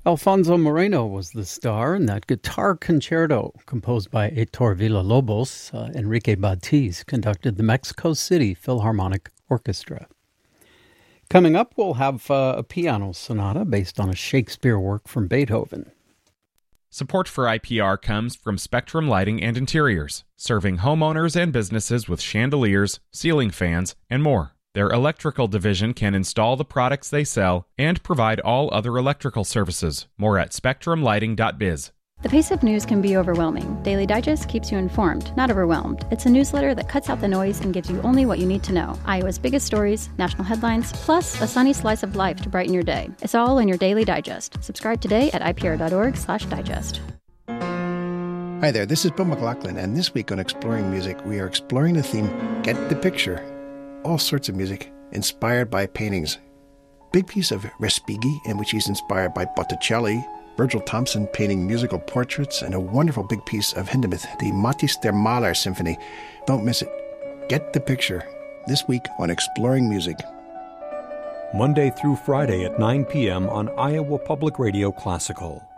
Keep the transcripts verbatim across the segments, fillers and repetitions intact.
Alfonso Moreno was the star in that guitar concerto composed by Heitor Villa-Lobos. Uh, Enrique Batiz conducted the Mexico City Philharmonic Orchestra. Coming up, we'll have uh, a piano sonata based on a Shakespeare work from Beethoven. Support for I P R comes from Spectrum Lighting and Interiors, serving homeowners and businesses with chandeliers, ceiling fans, and more. Their electrical division can install the products they sell and provide all other electrical services. More at spectrum lighting dot biz. The pace of news can be overwhelming. Daily Digest keeps you informed, not overwhelmed. It's a newsletter that cuts out the noise and gives you only what you need to know. Iowa's biggest stories, national headlines, plus a sunny slice of life to brighten your day. It's all in your Daily Digest. Subscribe today at I P R dot org slash digest. Hi there, this is Bill McLaughlin, and this week on Exploring Music, we are exploring the theme, Get the Picture. All sorts of music inspired by paintings. Big piece of Respighi, in which he's inspired by Botticelli, Virgil Thompson painting musical portraits, and a wonderful big piece of Hindemith, the Matthäus der Maler Symphony. Don't miss it. Get the Picture. This week on Exploring Music. Monday through Friday at nine p.m. on Iowa Public Radio Classical.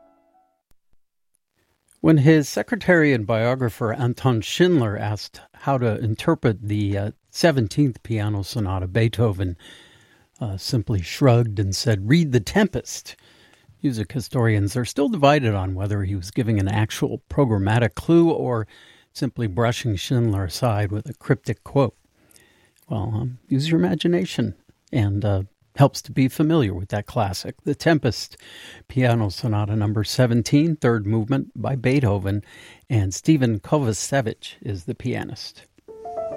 When his secretary and biographer Anton Schindler asked how to interpret the uh, seventeenth Piano Sonata, Beethoven uh, simply shrugged and said, "Read The Tempest." Music historians are still divided on whether he was giving an actual programmatic clue or simply brushing Schindler aside with a cryptic quote. Well, um, use your imagination, and uh, helps to be familiar with that classic. The Tempest, Piano Sonata number seventeen, third movement by Beethoven, and Stephen Kovacevic is the pianist.